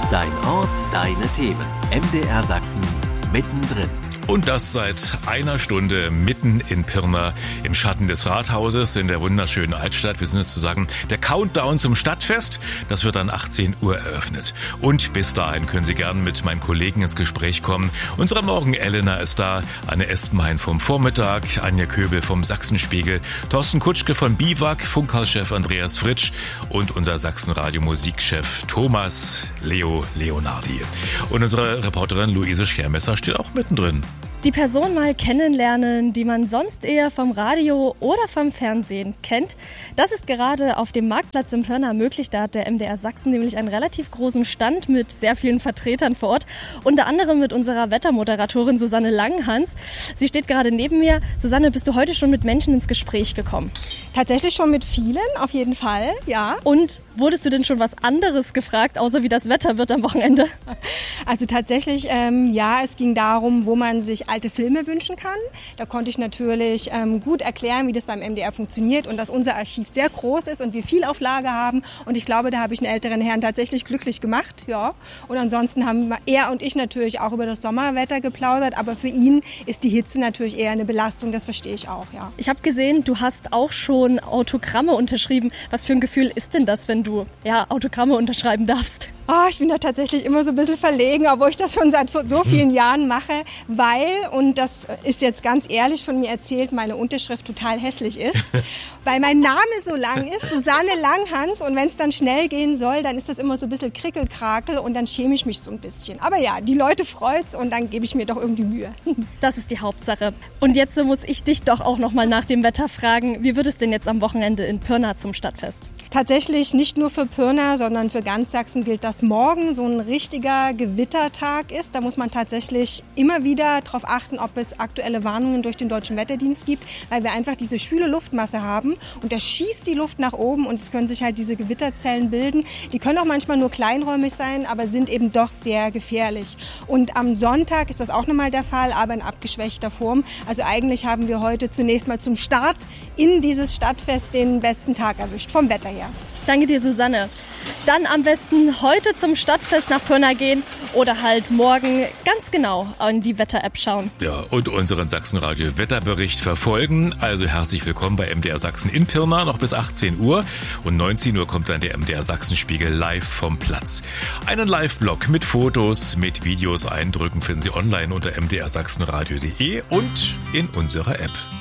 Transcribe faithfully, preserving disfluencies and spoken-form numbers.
Dein Ort, deine Themen. M D R Sachsen mittendrin. Und das seit einer Stunde mitten in Pirna im Schatten des Rathauses in der wunderschönen Altstadt. Wir sind sozusagen der Countdown zum Stadtfest. Das wird dann achtzehn Uhr eröffnet. Und bis dahin können Sie gerne mit meinen Kollegen ins Gespräch kommen. Unsere Morgen Elena ist da, Anne Espenhain vom Vormittag, Anja Köbel vom Sachsenspiegel, Thorsten Kutschke von Biwak, Funkhaus-Chef Andreas Fritsch und unser Sachsenradio-Musikchef Thomas Leo Leonardi. Und unsere Reporterin Luise Schermesser steht auch mittendrin. Die Person mal kennenlernen, die man sonst eher vom Radio oder vom Fernsehen kennt. Das ist gerade auf dem Marktplatz in Pirna möglich. Da hat der M D R Sachsen nämlich einen relativ großen Stand mit sehr vielen Vertretern vor Ort. Unter anderem mit unserer Wettermoderatorin Susanne Langhans. Sie steht gerade neben mir. Susanne, bist du heute schon mit Menschen ins Gespräch gekommen? Tatsächlich schon mit vielen, auf jeden Fall, ja. Und wurdest du denn schon was anderes gefragt, außer wie das Wetter wird am Wochenende? Also tatsächlich, ähm, ja, es ging darum, wo man sich alte Filme wünschen kann. Da konnte ich natürlich ähm, gut erklären, wie das beim M D R funktioniert und dass unser Archiv sehr groß ist und wir viel Auflage haben. Und ich glaube, da habe ich einen älteren Herrn tatsächlich glücklich gemacht. Ja. Und ansonsten haben er und ich natürlich auch über das Sommerwetter geplaudert. Aber für ihn ist die Hitze natürlich eher eine Belastung. Das verstehe ich auch, ja. Ich habe gesehen, du hast auch schon Autogramme unterschrieben. Was für ein Gefühl ist denn das, wenn du ja, Autogramme unterschreiben darfst? Oh, ich bin da tatsächlich immer so ein bisschen verlegen, obwohl ich das schon seit so vielen Jahren mache, weil, und das ist jetzt ganz ehrlich von mir erzählt, meine Unterschrift total hässlich ist, weil mein Name so lang ist, Susanne Langhans, und wenn es dann schnell gehen soll, dann ist das immer so ein bisschen Krickelkrakel und dann schäme ich mich so ein bisschen. Aber ja, die Leute freut's und dann gebe ich mir doch irgendwie Mühe. Das ist die Hauptsache. Und jetzt muss ich dich doch auch noch mal nach dem Wetter fragen, wie wird es denn jetzt am Wochenende in Pirna zum Stadtfest? Tatsächlich nicht nur für Pirna, sondern für ganz Sachsen gilt, dass morgen so ein richtiger Gewittertag ist. Da muss man tatsächlich immer wieder darauf achten, ob es aktuelle Warnungen durch den Deutschen Wetterdienst gibt, weil wir einfach diese schwüle Luftmasse haben und da schießt die Luft nach oben und es können sich halt diese Gewitterzellen bilden. Die können auch manchmal nur kleinräumig sein, aber sind eben doch sehr gefährlich. Und am Sonntag ist das auch nochmal der Fall, aber in abgeschwächter Form. Also eigentlich haben wir heute zunächst mal zum Start in dieses Stadtfest den besten Tag erwischt, vom Wetter her. Danke dir, Susanne. Dann am besten heute zum Stadtfest nach Pirna gehen oder halt morgen ganz genau in die Wetter-App schauen. Ja, und unseren Sachsenradio-Wetterbericht verfolgen. Also herzlich willkommen bei M D R Sachsen in Pirna, noch bis achtzehn Uhr. Und neunzehn Uhr kommt dann der M D R Sachsenspiegel live vom Platz. Einen Live-Blog mit Fotos, mit Videos, Eindrücken finden Sie online unter m d r sachsenradio punkt de und in unserer App.